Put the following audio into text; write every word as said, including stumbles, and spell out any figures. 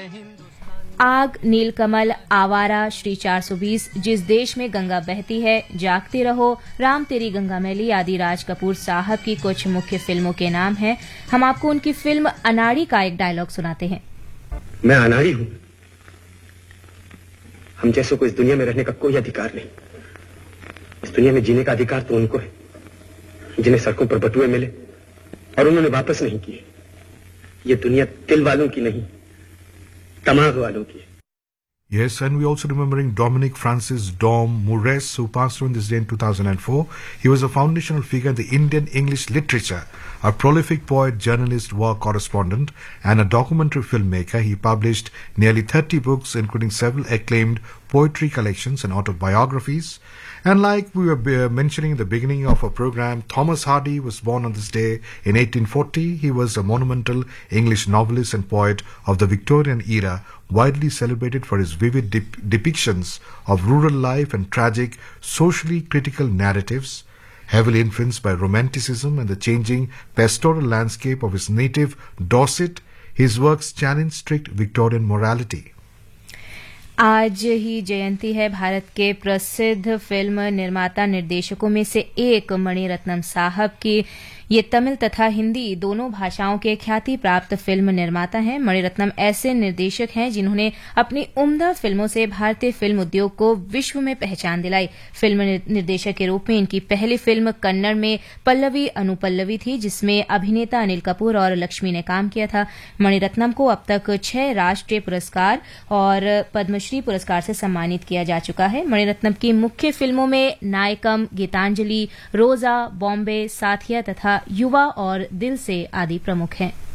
आग, नीलकमल, आवारा, श्री चार सौ बीस, जिस देश में गंगा बहती है, जागते रहो, राम तेरी गंगा मैली आदि राज कपूर साहब की कुछ मुख्य फिल्मों के नाम हैं। हम आपको उनकी फिल्म अनाड़ी का एक डायलॉग सुनाते हैं। मैं अनाड़ी हूं। हम जैसों को इस दुनिया में रहने का कोई अधिकार नहीं। इस दुनिया में जीने का अधिकार तो उनको है जिन्हें सड़कों पर बटुए मिले और उन्होंने वापस नहीं किए। ये दुनिया दिल वालों की नहीं, दिमाग वालों की है। Yes, and we also remembering Dominic Francis Dom Moores, who passed on this day in two thousand four. He was a foundational figure in the Indian English literature, a prolific poet, journalist, war correspondent, and a documentary filmmaker. He published nearly thirty books, including several acclaimed poetry collections and autobiographies. And like we were mentioning in the beginning of our program, Thomas Hardy was born on this day in eighteen forty. He was a monumental English novelist and poet of the Victorian era, widely celebrated for his vivid dep- depictions of rural life and tragic, socially critical narratives. Heavily influenced by Romanticism and the changing pastoral landscape of his native Dorset, his works challenge strict Victorian morality. आज ही जयंती है भारत के प्रसिद्ध film निर्माता निर्देशकों में से एक मणिरत्नम साहब की। ये तमिल तथा हिंदी दोनों भाषाओं के ख्याति प्राप्त फिल्म निर्माता हैं। मणिरत्नम ऐसे निर्देशक हैं जिन्होंने अपनी उम्दा फिल्मों से भारतीय फिल्म उद्योग को विश्व में पहचान दिलाई। फिल्म निर्देशक के रूप में इनकी पहली फिल्म कन्नड़ में पल्लवी अनुपल्लवी थी, जिसमें अभिनेता अनिल कपूर और लक्ष्मी ने काम किया था। मणिरत्नम को अब तक छह राष्ट्रीय पुरस्कार और पद्मश्री पुरस्कार से सम्मानित किया जा चुका है। मणिरत्नम की मुख्य फिल्मों में नायकम, गीतांजलि, रोजा, बॉम्बे, साथिया तथा युवा और दिल से आदि प्रमुख हैं।